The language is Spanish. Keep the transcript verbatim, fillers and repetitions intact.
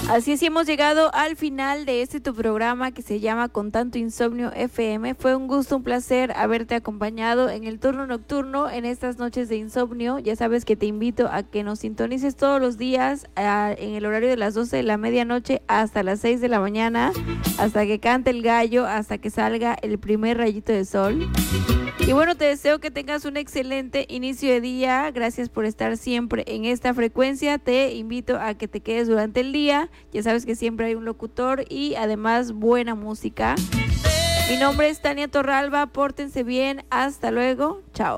Así es, y hemos llegado al final de este tu programa que se llama Con Tanto Insomnio F M. Fue un gusto, un placer haberte acompañado en el turno nocturno en estas noches de insomnio. Ya sabes que te invito a que nos sintonices todos los días a, en el horario de las doce de la medianoche hasta las seis de la mañana, hasta que cante el gallo, hasta que salga el primer rayito de sol. Y bueno, te deseo que tengas un excelente inicio de día. Gracias por estar siempre en esta frecuencia. Te invito a que te quedes durante el día. Ya sabes que siempre hay un locutor y además buena música. Mi nombre es Tania Torralba. Pórtense bien. Hasta luego. Chao.